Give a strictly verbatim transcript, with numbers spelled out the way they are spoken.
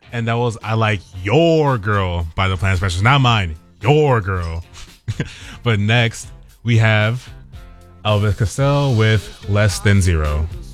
And that was I Like Your Girl by the Planet Specials. Not mine. Your Girl. But next, we have Elvis Costello with Less Than Zero.